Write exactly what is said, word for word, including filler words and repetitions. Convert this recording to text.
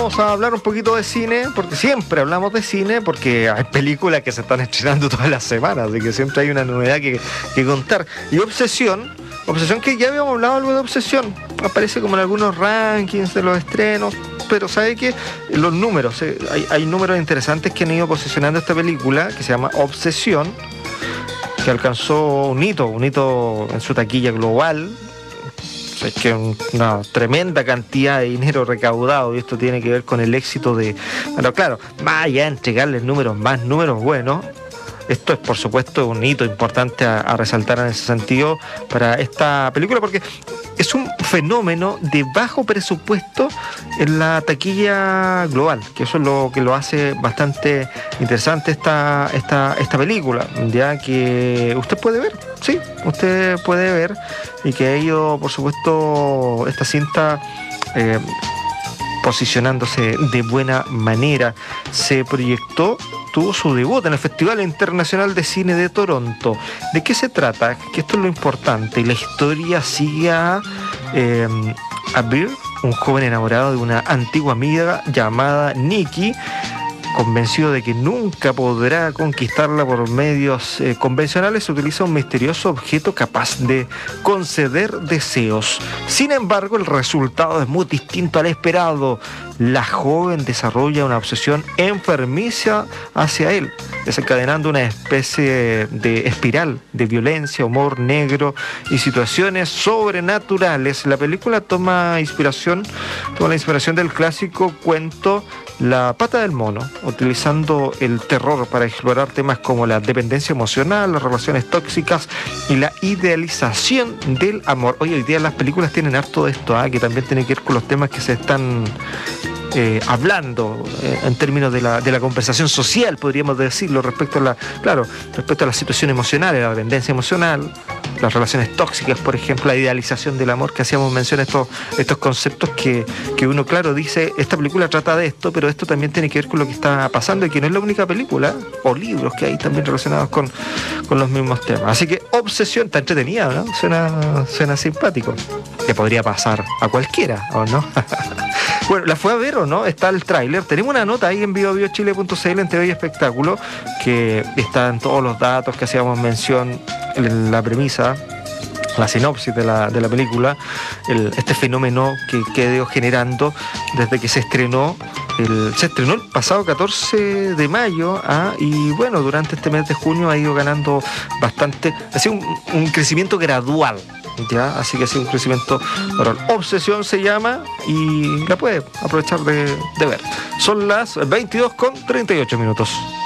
vamos a hablar un poquito de cine, porque siempre hablamos de cine, porque hay películas que se están estrenando todas las semanas, así que siempre hay una novedad que, que contar. Y Obsesión, Obsesión que ya habíamos hablado algo de Obsesión, aparece como en algunos rankings de los estrenos, pero sabe que los números, eh, hay, hay números interesantes que han ido posicionando esta película, que se llama Obsesión, que alcanzó un hito, un hito en su taquilla global. Es que una tremenda cantidad de dinero recaudado, y esto tiene que ver con el éxito de... Bueno, claro, más allá de entregarles números, más números buenos, esto es por supuesto un hito importante a, a resaltar en ese sentido para esta película, porque es un fenómeno de bajo presupuesto en la taquilla global, que eso es lo que lo hace bastante interesante esta, esta, esta película, ya que usted puede ver, sí, usted puede ver, y que ha ido, por supuesto, esta cinta eh, posicionándose de buena manera. Se proyectó, tuvo su debut en el Festival Internacional de Cine de Toronto. ¿De qué se trata? Que esto es lo importante. La historia sigue a, eh, a Bear, un joven enamorado de una antigua amiga llamada Nikki, convencido de que nunca podrá conquistarla por medios eh, convencionales, utiliza un misterioso objeto capaz de conceder deseos. Sin embargo, el resultado es muy distinto al esperado. La joven desarrolla una obsesión enfermiza hacia él, desencadenando una especie de espiral de violencia, humor negro y situaciones sobrenaturales. La película toma inspiración, toma la inspiración del clásico cuento La pata del mono, utilizando el terror para explorar temas como la dependencia emocional, las relaciones tóxicas y la idealización del amor. Oye, hoy día las películas tienen harto de esto, ¿eh? Que también tiene que ver con los temas que se están eh, hablando eh, en términos de la, de la conversación social, podríamos decirlo, respecto a la, claro, respecto a la situación emocional, la dependencia emocional, las relaciones tóxicas, por ejemplo, la idealización del amor, que hacíamos mención a estos, estos conceptos que, que uno, claro, dice, esta película trata de esto, pero esto también tiene que ver con lo que está pasando, y que no es la única película o libros que hay también relacionados con, con los mismos temas. Así que Obsesión, está entretenida, ¿no? Suena, suena simpático. Que podría pasar a cualquiera, ¿o no? Bueno, ¿la fue a ver o no? Está el tráiler. Tenemos una nota ahí en video bio chile punto c l en T V y Espectáculo, que están todos los datos que hacíamos mención en la premisa, la sinopsis de la, de la película, el, este fenómeno que quedó generando desde que se estrenó. El, se estrenó el pasado catorce de mayo, ¿ah? Y bueno, durante este mes de junio ha ido ganando bastante, ha sido un, un crecimiento gradual, ¿ya? Así que ha sido un crecimiento oral. Obsesión se llama, y la puede aprovechar de, de ver. Son las veintidós con treinta y ocho minutos.